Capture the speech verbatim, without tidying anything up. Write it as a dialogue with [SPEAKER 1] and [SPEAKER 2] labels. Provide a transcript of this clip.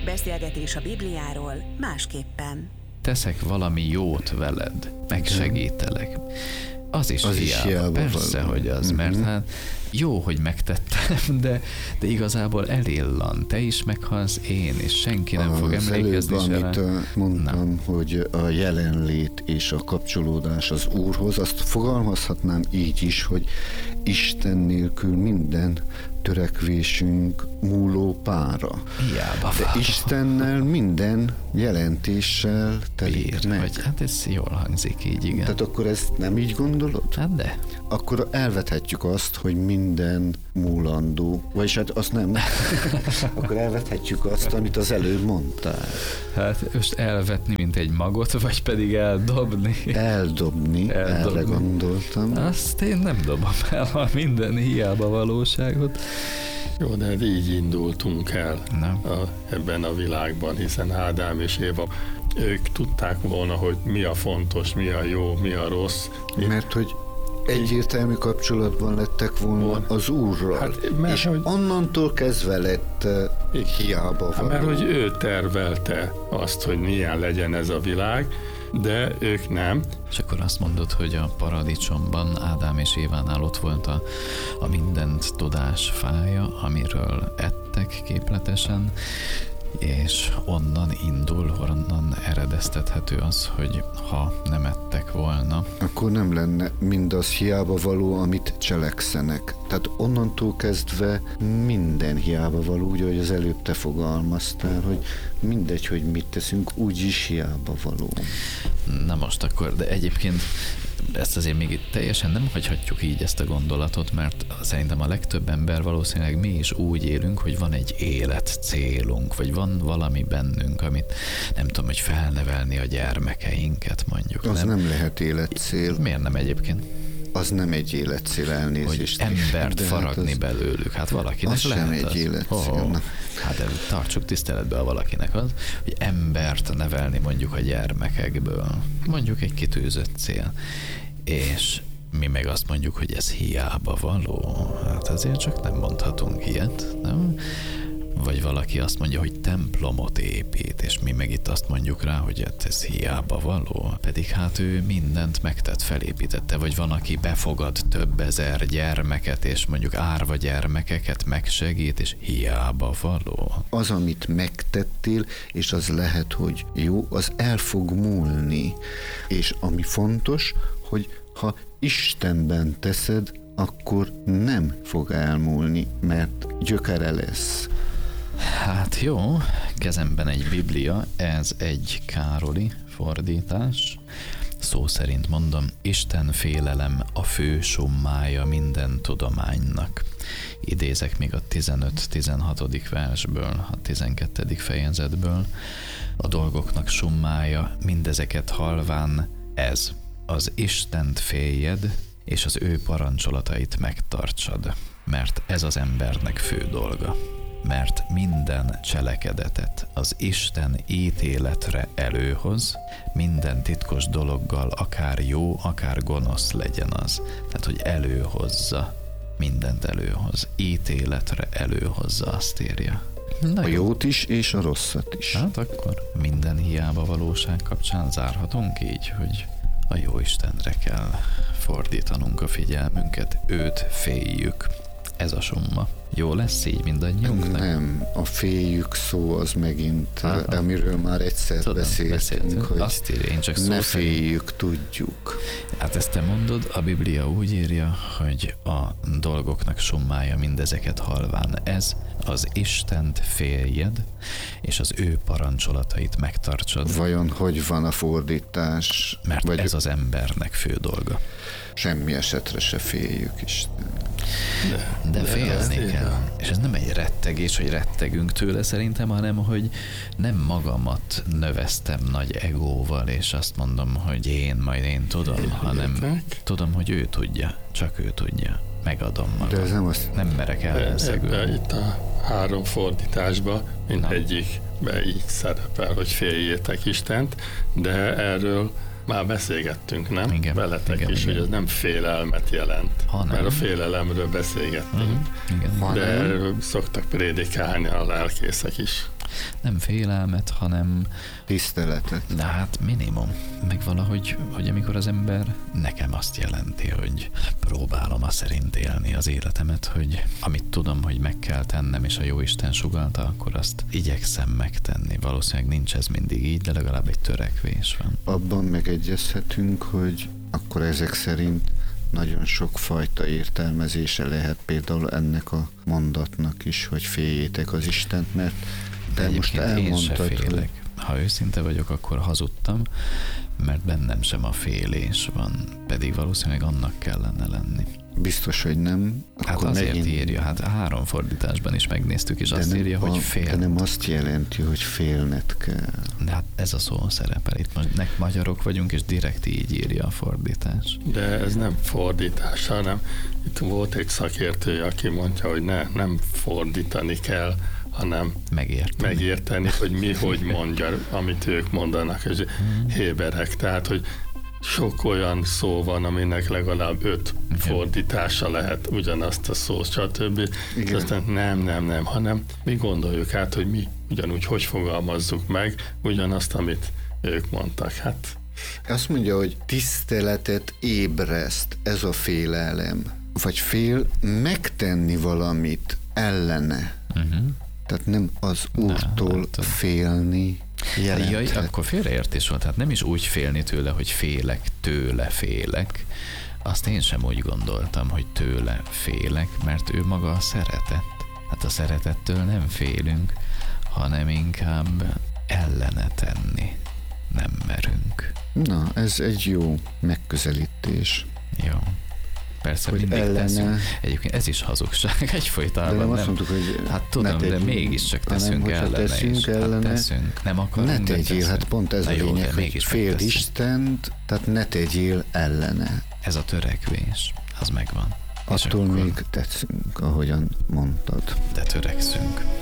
[SPEAKER 1] Beszélgetés a Bibliáról másképpen.
[SPEAKER 2] Teszek valami jót veled, megsegítelek. Az is
[SPEAKER 3] az
[SPEAKER 2] hiába.
[SPEAKER 3] Is hiába
[SPEAKER 2] Persze,
[SPEAKER 3] való.
[SPEAKER 2] hogy az, mert uh-huh. hát jó, hogy megtettem, de, de igazából elillan. Te is meghalsz, én, és senki nem
[SPEAKER 3] az
[SPEAKER 2] fog emlékezni
[SPEAKER 3] előbb,
[SPEAKER 2] se
[SPEAKER 3] amit
[SPEAKER 2] rá.
[SPEAKER 3] mondtam,
[SPEAKER 2] Nem.
[SPEAKER 3] hogy a jelenlét és a kapcsolódás az Úrhoz, azt fogalmazhatnám így is, hogy Isten nélkül minden törekvésünk múló pára.
[SPEAKER 2] Hiába
[SPEAKER 3] De
[SPEAKER 2] való.
[SPEAKER 3] Istennel minden jelentéssel telik
[SPEAKER 2] Bír,
[SPEAKER 3] meg.
[SPEAKER 2] vagy, hát ez jól hangzik így, igen.
[SPEAKER 3] Tehát akkor ezt nem így gondolod?
[SPEAKER 2] Hát de.
[SPEAKER 3] Akkor elvethetjük azt, hogy minden múlandó, vagyis hát azt nem. Akkor elvethetjük azt, amit az előbb mondtál.
[SPEAKER 2] Hát most elvetni, mint egy magot, vagy pedig eldobni.
[SPEAKER 3] Eldobni,
[SPEAKER 2] Eldobni.
[SPEAKER 3] erre gondoltam.
[SPEAKER 2] Azt én nem dobom el, ha minden hiába valóságot.
[SPEAKER 4] Jó, de hát így indultunk el
[SPEAKER 2] Nem.
[SPEAKER 4] a, ebben a világban, hiszen Ádám és Éva, ők tudták volna, hogy mi a fontos, mi a jó, mi a rossz.
[SPEAKER 3] Mert hogy egyértelmű kapcsolatban lettek volna az Úrral.
[SPEAKER 4] Hát, mert
[SPEAKER 3] és
[SPEAKER 4] hogy-
[SPEAKER 3] onnantól kezdve lett uh, hiába
[SPEAKER 4] Hát,
[SPEAKER 3] való.
[SPEAKER 4] mert hogy ő tervelte azt, hogy milyen legyen ez a világ, de ők nem.
[SPEAKER 2] És akkor azt mondod, hogy a paradicsomban Ádám és Évánál ott volt a, a mindent tudás fája, amiről ettek képletesen, és onnan indul, onnan eredeztethető az, hogy ha nem ettek volna,
[SPEAKER 3] Akkor nem lenne mindaz hiába való, amit cselekszenek. Tehát onnantól kezdve minden hiába való, úgy, ahogy az előbb te fogalmaztál, hogy mindegy, hogy mit teszünk, úgyis hiába való.
[SPEAKER 2] na most akkor, de egyébként ezt azért még itt teljesen nem hagyhatjuk így ezt a gondolatot, mert szerintem a legtöbb ember valószínűleg mi is úgy élünk, hogy van egy életcélunk, vagy van valami bennünk, amit nem tudom, hogy felnevelni a gyermekeinket mondjuk.
[SPEAKER 3] Az nem, nem lehet életcél.
[SPEAKER 2] Miért nem egyébként?
[SPEAKER 3] Az nem egy életcél,
[SPEAKER 2] Hogy
[SPEAKER 3] elnézést.
[SPEAKER 2] embert
[SPEAKER 3] De hát
[SPEAKER 2] faragni
[SPEAKER 3] az-
[SPEAKER 2] belőlük. Hát valakinek
[SPEAKER 3] az sem
[SPEAKER 2] lehet
[SPEAKER 3] egy
[SPEAKER 2] az.
[SPEAKER 3] életcél,
[SPEAKER 2] Oh,
[SPEAKER 3] nem.
[SPEAKER 2] hát de tartsuk tiszteletbe a valakinek az, hogy embert nevelni mondjuk a gyermekekből. Mondjuk egy kitűzött cél. És mi meg azt mondjuk, hogy ez hiába való. Hát azért csak nem mondhatunk ilyet, nem? Vagy valaki azt mondja, hogy templomot épít, és mi meg itt azt mondjuk rá, hogy ez hiába való. Pedig hát ő mindent megtett, felépítette. Vagy van, aki befogad több ezer gyermeket, és mondjuk árva gyermekeket megsegít, és hiába való.
[SPEAKER 3] Az, amit megtettél, és az lehet, hogy jó, az el fog múlni. És ami fontos, hogy ha Istenben teszed, akkor nem fog elmúlni, mert gyökere lesz.
[SPEAKER 2] Hát jó, kezemben egy Biblia, ez egy Károli fordítás. Szó szerint mondom, Isten félelem a fő summája minden tudománynak. Idézek még a tizenöt-tizenhatodik versből, a tizenkettedik fejezetből. A dolgoknak summája mindezeket halván ez, az Istent féljed, és az ő parancsolatait megtartsad, mert ez az embernek fő dolga. Mert minden cselekedetet az Isten ítéletre előhoz, minden titkos dologgal, akár jó, akár gonosz legyen az. Tehát, hogy előhozza, mindent előhoz, ítéletre előhozza, azt írja. Na
[SPEAKER 3] A
[SPEAKER 2] jó.
[SPEAKER 3] jót is, és a rosszat is.
[SPEAKER 2] Hát akkor minden hiába valóság kapcsán zárhatunk így, hogy a jó Istenre kell fordítanunk a figyelmünket, őt féljük. Ez a summa. Jó lesz így mindannyiunknak?
[SPEAKER 3] Nem, a féljük szó az megint,
[SPEAKER 2] Aha.
[SPEAKER 3] amiről már egyszer
[SPEAKER 2] Tudom,
[SPEAKER 3] beszéltünk,
[SPEAKER 2] beszéltünk.
[SPEAKER 3] hogy
[SPEAKER 2] Azt írja, én csak szó
[SPEAKER 3] ne
[SPEAKER 2] szerint-
[SPEAKER 3] féljük, tudjuk.
[SPEAKER 2] Hát ezt te mondod, a Biblia úgy írja, hogy a dolgoknak summája mindezeket halván. Ez az Istent féljed, és az ő parancsolatait megtartsad,
[SPEAKER 3] Vajon hogy van a fordítás?
[SPEAKER 2] mert
[SPEAKER 3] Vagy
[SPEAKER 2] ez az embernek fő dolga.
[SPEAKER 3] semmi esetre se féljük Isten.
[SPEAKER 4] De,
[SPEAKER 2] De félni
[SPEAKER 4] ez
[SPEAKER 2] kell.
[SPEAKER 4] igen.
[SPEAKER 2] És ez nem egy rettegés, hogy rettegünk tőle szerintem, hanem hogy nem magamat növeztem nagy egóval, és azt mondom, hogy én, majd én tudom, hanem
[SPEAKER 4] Értek?
[SPEAKER 2] tudom, hogy ő tudja, csak ő tudja. Megadom magam.
[SPEAKER 3] De ez nem azt,
[SPEAKER 2] Nem merek
[SPEAKER 4] Ebben
[SPEAKER 2] ellenszegülni.
[SPEAKER 4] itt a három fordításban mindegyikben így szerepel, hogy féljétek Istent, de erről már beszélgettünk, nem?
[SPEAKER 2] Igen,
[SPEAKER 4] Veletek
[SPEAKER 2] igen,
[SPEAKER 4] is,
[SPEAKER 2] igen.
[SPEAKER 4] hogy ez nem félelmet jelent,
[SPEAKER 2] hanem.
[SPEAKER 4] mert a félelemről beszélgettünk,
[SPEAKER 2] Mm, igen.
[SPEAKER 4] de erről szoktak prédikálni a lelkészek is.
[SPEAKER 2] Nem félelmet, hanem
[SPEAKER 3] Tiszteletet.
[SPEAKER 2] de hát minimum. Meg valahogy, hogy amikor az ember nekem azt jelenti, hogy próbálom a szerint élni az életemet, hogy amit tudom, hogy meg kell tennem, és a Jóisten sugallta, akkor azt igyekszem megtenni. Valószínűleg nincs ez mindig így, de legalább egy törekvés van.
[SPEAKER 3] Abban megegyezhetünk, hogy akkor ezek szerint nagyon sok fajta értelmezése lehet például ennek a mondatnak is, hogy féljétek az Istent, mert
[SPEAKER 2] De
[SPEAKER 3] te most
[SPEAKER 2] egyébként én se
[SPEAKER 3] elmondtad, hogy
[SPEAKER 2] félek. Ha őszinte vagyok, akkor hazudtam, mert bennem sem a félés van, pedig valószínűleg annak kellene lenni.
[SPEAKER 3] biztos, hogy nem.
[SPEAKER 2] Hát
[SPEAKER 3] Akkor
[SPEAKER 2] azért
[SPEAKER 3] megint,
[SPEAKER 2] írja, hát három fordításban is megnéztük, és
[SPEAKER 3] de
[SPEAKER 2] azt
[SPEAKER 3] nem
[SPEAKER 2] írja,
[SPEAKER 3] a-
[SPEAKER 2] hogy fél.
[SPEAKER 3] De nem azt jelenti, hogy félned kell.
[SPEAKER 2] De hát ez a szó szerepel itt. Most nek magyarok vagyunk, és direkt így írja a fordítás.
[SPEAKER 4] De ez nem fordítás, hanem itt volt egy szakértő, aki mondja, hogy ne, nem fordítani kell, hanem
[SPEAKER 2] Megértem.
[SPEAKER 4] megérteni, hogy mi hogy mondja, amit ők mondanak, és héberek. Tehát, hogy sok olyan szó van, aminek legalább öt
[SPEAKER 2] Igen.
[SPEAKER 4] fordítása lehet ugyanazt a szót, stb. És aztán nem, nem, nem, hanem mi gondoljuk át, hogy mi ugyanúgy hogy fogalmazzuk meg ugyanazt, amit ők mondtak. Hát
[SPEAKER 3] Azt mondja, hogy tiszteletet ébreszt, ez a félelem. Vagy fél megtenni valamit ellene.
[SPEAKER 2] Uh-huh.
[SPEAKER 3] Tehát nem az Úrtól
[SPEAKER 2] hát-
[SPEAKER 3] félni
[SPEAKER 2] Jaj,
[SPEAKER 3] jelenthet.
[SPEAKER 2] akkor félreértés volt. Hát nem is úgy félni tőle, hogy félek, tőle félek. Azt én sem úgy gondoltam, hogy tőle félek, mert ő maga a szeretet. Hát a szeretettől nem félünk, hanem inkább ellene tenni nem merünk.
[SPEAKER 3] Na, ez egy jó megközelítés.
[SPEAKER 2] Jó. Persze
[SPEAKER 3] Hogy
[SPEAKER 2] mindig
[SPEAKER 3] ellene-
[SPEAKER 2] teszünk. Egyébként ez is hazugság
[SPEAKER 3] De
[SPEAKER 2] egyfolytában.
[SPEAKER 3] nem azt
[SPEAKER 2] Nem,
[SPEAKER 3] mondtuk, hogy
[SPEAKER 2] hát tudom,
[SPEAKER 3] ne
[SPEAKER 2] de
[SPEAKER 3] tegyünk,
[SPEAKER 2] mégiscsak
[SPEAKER 3] hanem
[SPEAKER 2] teszünk
[SPEAKER 3] hogyha
[SPEAKER 2] ellene
[SPEAKER 3] teszünk
[SPEAKER 2] is.
[SPEAKER 3] ellene,
[SPEAKER 2] Hát teszünk. Nem akarunk,
[SPEAKER 3] ne
[SPEAKER 2] de
[SPEAKER 3] tegyél,
[SPEAKER 2] teszünk.
[SPEAKER 3] hát pont ez
[SPEAKER 2] Na
[SPEAKER 3] a
[SPEAKER 2] jó, de
[SPEAKER 3] lényeg, hogy
[SPEAKER 2] mégis
[SPEAKER 3] fél
[SPEAKER 2] megteszünk.
[SPEAKER 3] Istent, tehát ne tegyél ellene.
[SPEAKER 2] Ez a törekvés, az megvan. És
[SPEAKER 3] Attól
[SPEAKER 2] akkor-
[SPEAKER 3] még tetszünk, ahogyan mondtad.
[SPEAKER 2] De törekszünk.